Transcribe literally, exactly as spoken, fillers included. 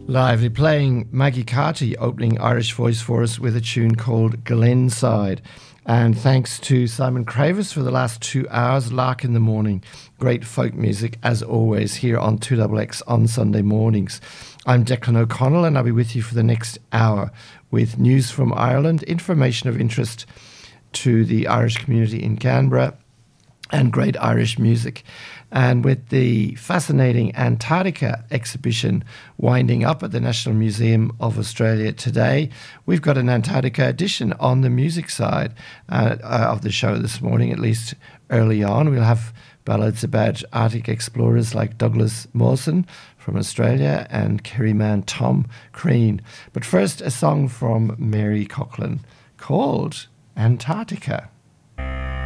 Lively playing Maggie Carty opening Irish Voice for us with a tune called Glenside. And thanks to Simon Cravis for the last two hours, Lark in the Morning. Great folk music as always here on two X X on Sunday mornings. I'm Declan O'Connell and I'll be with you for the next hour with news from Ireland, information of interest to the Irish community in Canberra, and great Irish music. And with the fascinating Antarctica exhibition winding up at the National Museum of Australia today, we've got an Antarctica edition on the music side uh, of the show this morning, at least early on. We'll have ballads about Arctic explorers like Douglas Mawson from Australia and Kerryman Tom Crean. But first, a song from Mary Coughlan called Antarctica.